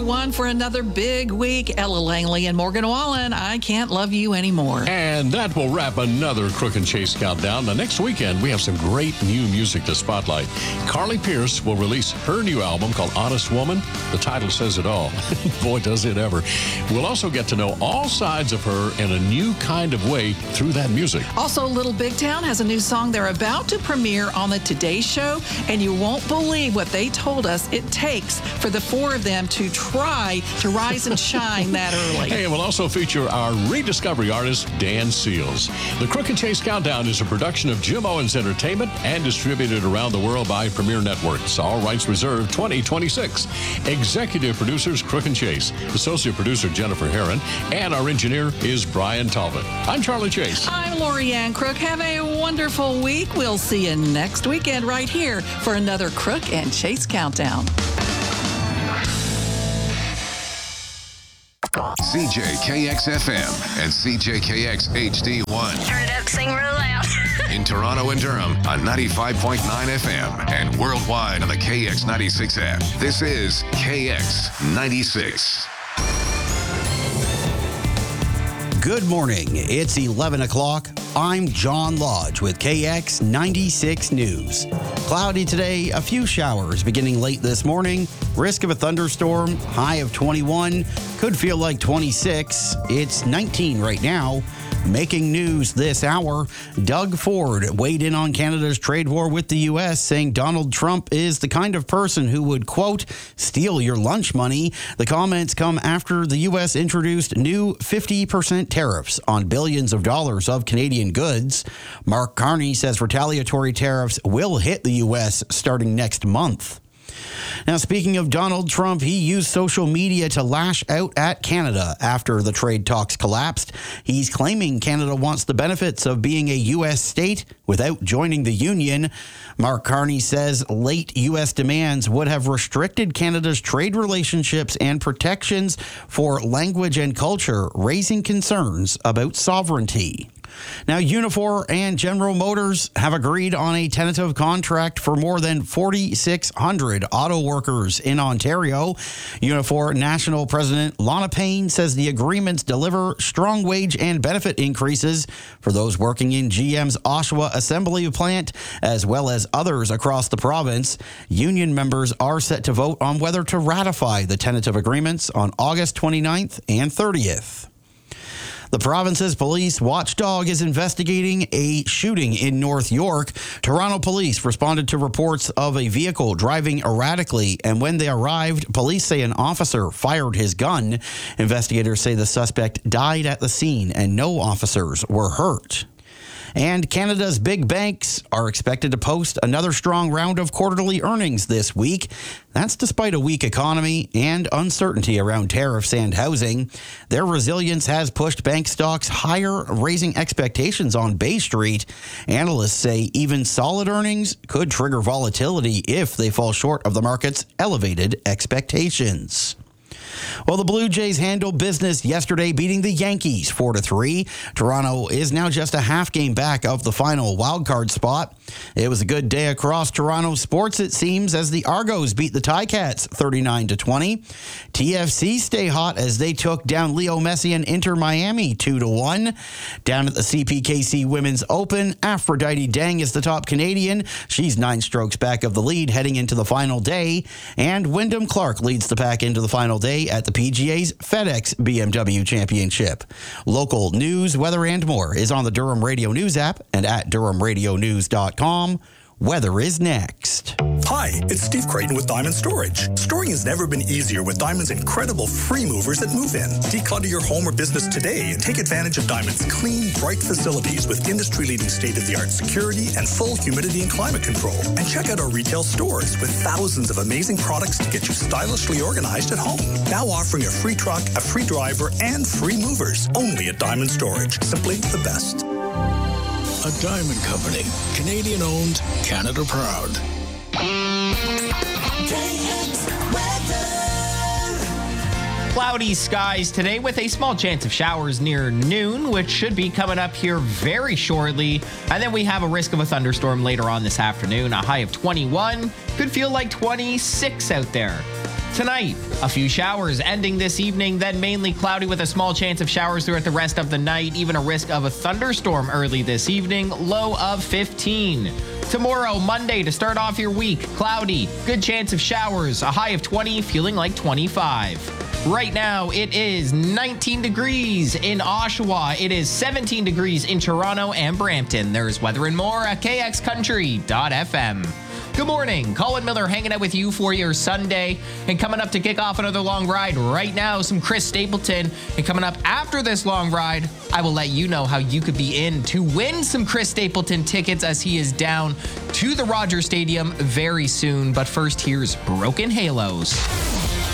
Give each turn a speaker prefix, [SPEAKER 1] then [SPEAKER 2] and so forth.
[SPEAKER 1] 9:01 for another big week. Ella Langley and Morgan Wallen, I Can't Love You Anymore.
[SPEAKER 2] And that will wrap another Crook and Chase countdown. The next weekend, we have some great new music to spotlight. Carly Pearce will release her new album called Honest Woman. The title says it all. Boy, does it ever. We'll also get to know all sides of her in a new kind of way through that music.
[SPEAKER 1] Also, Little Big Town has a new song they're about to premiere on the Today Show, and you won't believe what they told us it takes for the four of them to try to rise and shine that early.
[SPEAKER 2] Hey, and we'll also feature our rediscovery artist, Dan Seals. The Crook and Chase Countdown is a production of Jim Owens Entertainment and distributed around the world by Premier Networks. All rights reserved 2026. Executive producers Crook and Chase. Associate producer Jennifer Herron. And our engineer is Brian Talbot. I'm Charlie Chase.
[SPEAKER 1] I'm Lori Ann Crook. Have a wonderful week. We'll see you next weekend right here for another Crook and Chase Countdown.
[SPEAKER 3] CJKX-FM and CJKX HD1.
[SPEAKER 4] Turn it up, sing real loud.
[SPEAKER 3] In Toronto and Durham on 95.9 FM and worldwide on the KX96 app. This is KX96.
[SPEAKER 5] Good morning. It's 11 o'clock. I'm John Lodge with KX96 News. Cloudy today, a few showers beginning late this morning. Risk of a thunderstorm, high of 21. Could feel like 26. It's 19 right now. Making news this hour, Doug Ford weighed in on Canada's trade war with the U.S., saying Donald Trump is the kind of person who would, quote, steal your lunch money. The comments come after the U.S. introduced new 50% tariffs on billions of dollars of Canadian goods. Mark Carney says retaliatory tariffs will hit the U.S. starting next month. Now, speaking of Donald Trump, he used social media to lash out at Canada after the trade talks collapsed. He's claiming Canada wants the benefits of being a U.S. state without joining the union. Mark Carney says late U.S. demands would have restricted Canada's trade relationships and protections for language and culture, raising concerns about sovereignty. Now, Unifor and General Motors have agreed on a tentative contract for more than 4,600 auto workers in Ontario. Unifor National President Lana Payne says the agreements deliver strong wage and benefit increases for those working in GM's Oshawa assembly plant, as well as others across the province. Union members are set to vote on whether to ratify the tentative agreements on August 29th and 30th. The province's police watchdog is investigating a shooting in North York. Toronto police responded to reports of a vehicle driving erratically, and when they arrived, police say an officer fired his gun. Investigators say the suspect died at the scene and no officers were hurt. And Canada's big banks are expected to post another strong round of quarterly earnings this week. That's despite a weak economy and uncertainty around tariffs and housing. Their resilience has pushed bank stocks higher, raising expectations on Bay Street. Analysts say even solid earnings could trigger volatility if they fall short of the market's elevated expectations. Well, the Blue Jays handled business yesterday, beating the Yankees 4-3. Toronto is now just a half game back of the final wildcard spot. It was a good day across Toronto sports, it seems, as the Argos beat the Ticats 39-20. TFC stay hot as they took down Leo Messi and Inter Miami 2-1. Down at the CPKC Women's Open, Aphrodite Dang is the top Canadian. She's 9 strokes back of the lead heading into the final day. And Wyndham Clark leads the pack into the final day at the PGA's FedEx BMW Championship. Local news, weather, and more is on the Durham Radio News app and at DurhamRadioNews.com. Weather is next.
[SPEAKER 6] Hi, it's Steve Creighton with Diamond Storage. Storing has never been easier with Diamond's incredible free movers at Move In. Declutter your home or business today and take advantage of Diamond's clean, bright facilities with industry-leading state-of-the-art security and full humidity and climate control. And check out our retail stores with thousands of amazing products to get you stylishly organized at home. Now offering a free truck, a free driver, and free movers. Only at Diamond Storage. Simply the best.
[SPEAKER 7] A Diamond Company. Canadian owned, Canada proud.
[SPEAKER 8] Cloudy skies today with a small chance of showers near noon, which should be coming up here very shortly. And then we have a risk of a thunderstorm later on this afternoon, a high of 21. Could feel like 26 out there. Tonight, a few showers ending this evening, then mainly cloudy with a small chance of showers throughout the rest of the night, even a risk of a thunderstorm early this evening, low of 15. Tomorrow, Monday, to start off your week, cloudy, good chance of showers, a high of 20, feeling like 25. Right now, it is 19 degrees in Oshawa. It is 17 degrees in Toronto and Brampton. There's weather and more at kxcountry.fm. Good morning. Colin Miller hanging out with you for your Sunday. And coming up to kick off another long ride right now, some Chris Stapleton. And coming up after this long ride, I will let you know how you could be in to win some Chris Stapleton tickets as he is down to the Rogers Stadium very soon. But first, here's Broken Halos.